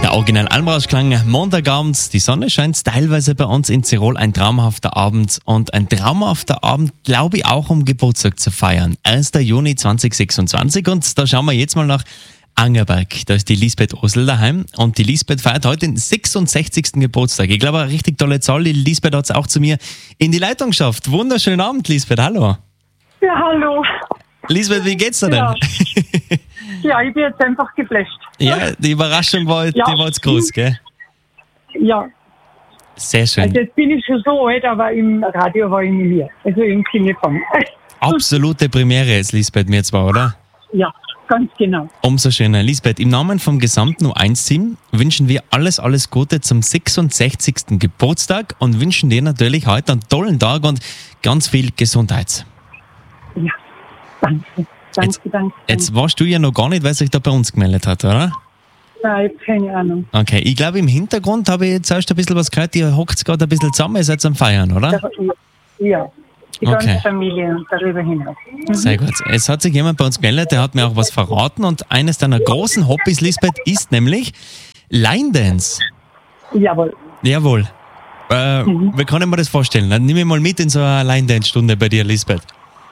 Der Original Almrauschklang, Montagabend, die Sonne scheint teilweise bei uns in Tirol, ein traumhafter Abend und ein traumhafter Abend, glaube ich, auch um Geburtstag zu feiern. 1. Juni 2026 und da schauen wir jetzt mal nach Angerberg. Da ist die Lisbeth Osel daheim und die Lisbeth feiert heute den 66. Geburtstag. Ich glaube, eine richtig tolle Zahl. Die Lisbeth hat es auch zu mir in die Leitung geschafft. Wunderschönen Abend, Lisbeth. Hallo. Ja, hallo. Lisbeth, wie geht's dir denn? Ja. Ja, ich bin jetzt einfach geflasht. Ja, die Überraschung war, die war jetzt groß, gell? Ja, Sehr schön. also jetzt bin ich schon so alt, aber im Radio war ich nie mehr. Also im Sinne von. Absolute Premiere jetzt, Lisbeth, mir zwar, oder? Ja, ganz genau. Umso schöner. Lisbeth, im Namen vom gesamten U1-Team wünschen wir alles Gute zum 66. Geburtstag und wünschen dir natürlich heute einen tollen Tag und ganz viel Gesundheit. Ja, danke. Danke. Jetzt warst du ja noch gar nicht, weil sich da bei uns gemeldet hat, oder? Nein, keine Ahnung. Okay, ich glaube, im Hintergrund habe ich jetzt erst ein bisschen was gehört, ihr hockt gerade ein bisschen zusammen, ihr seid am Feiern, oder? Ja, die Okay. ganze Familie und darüber hinaus. Sehr gut. Es hat sich jemand bei uns gemeldet, der hat mir auch was verraten und eines deiner großen Hobbys, Lisbeth, ist nämlich Line Dance. Jawohl. Jawohl. Wie kann ich mir das vorstellen? Dann nimm mich mal mit in so eine Line-Dance-Stunde bei dir, Lisbeth.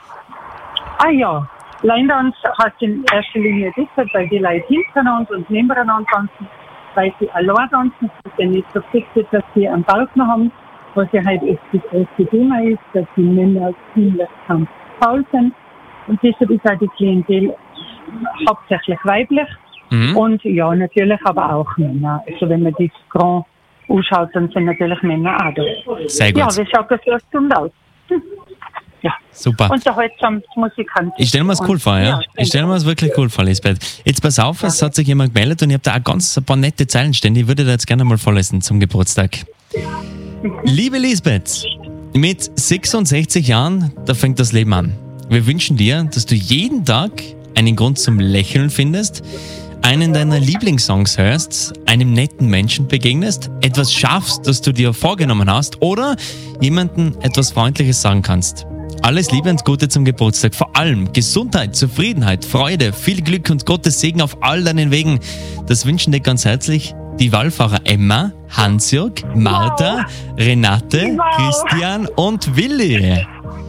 Ah ja, Line Dance heißt in erster Linie deshalb, weil die Leute hintereinander und nebeneinander tanzen, weil sie allein tanzen. Es ist ja nicht so fixiert, dass sie einen Partner haben, was ja halt echt das große Thema ist, dass die Männer ziemlich faul sind. Und deshalb ist auch die Klientel hauptsächlich weiblich. Und ja, natürlich aber auch Männer. Also wenn man das Grand anschaut, dann sind natürlich Männer auch da. Sehr gut. Ja, wie schaut das für eine Stunde aus? Ja. Super. Unterhaltsam musikant. Ich stelle mir es cool vor, ja. Ich stelle mir es wirklich cool vor, Lisbeth. Jetzt pass auf, es hat sich jemand gemeldet und ich habe da auch ganz ein paar nette Zeilen stehen. Ich würde da jetzt gerne mal vorlesen zum Geburtstag. Liebe Lisbeth, mit 66 Jahren, da fängt das Leben an. Wir wünschen dir, dass du jeden Tag einen Grund zum Lächeln findest, einen deiner Lieblingssongs hörst, einem netten Menschen begegnest, etwas schaffst, das du dir vorgenommen hast oder jemandem etwas Freundliches sagen kannst. Alles Liebe und Gute zum Geburtstag. Vor allem Gesundheit, Zufriedenheit, Freude, viel Glück und Gottes Segen auf all deinen Wegen. Das wünschen dir ganz herzlich die Wallfahrer Emma, Hansjörg, Martha, Renate, Christian und Willi.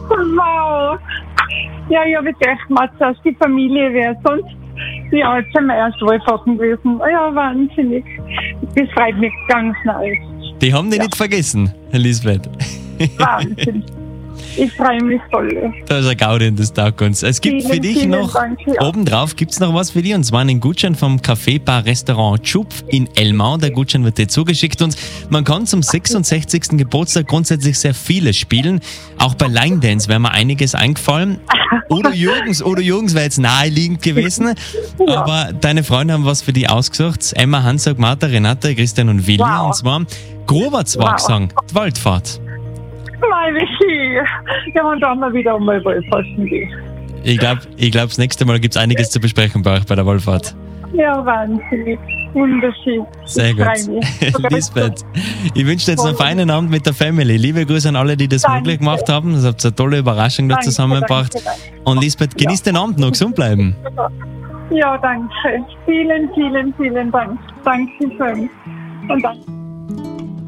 Wow. Ja, ich habe gedacht, Matze, aus die Familie wäre sonst. Ja, jetzt sind wir erst Wallfahrten gewesen. Ja, wahnsinnig. Das freut mich ganz neu. Die haben dich nicht vergessen, Lisbeth. Wahnsinn. Ich freue mich voll. Das ist ein Gaudi und das taugt uns. Es gibt für dich noch, obendrauf gibt es noch was für dich und zwar einen Gutschein vom Café Bar Restaurant Tschupf in Elmau. Der Gutschein wird dir zugeschickt und man kann zum 66. Geburtstag grundsätzlich sehr vieles spielen. Auch bei Line Dance wäre mir einiges eingefallen. Oder Jürgens wäre jetzt naheliegend gewesen. Aber deine Freunde haben was für dich ausgesucht. Emma, Hansjörg, Martha, Renate, Christian und Willi. Und zwar Grobertswag-Song, die Waldfahrt. Mein Michi. Ja, und da haben wir wieder einmal Wallfahrten gehen. Ich glaube, das nächste Mal gibt es einiges zu besprechen bei euch bei der Wallfahrt. Ja, wahnsinnig. Wunderschön. Sehr gut. Lisbeth, ich wünsche dir jetzt einen feinen Abend mit der Family. Liebe Grüße an alle, die das möglich gemacht haben. Das habt ihr eine tolle Überraschung da zusammengebracht. Und Lisbeth, genieß den Abend noch, gesund bleiben. Ja, danke. Vielen Dank. Danke schön. Und danke.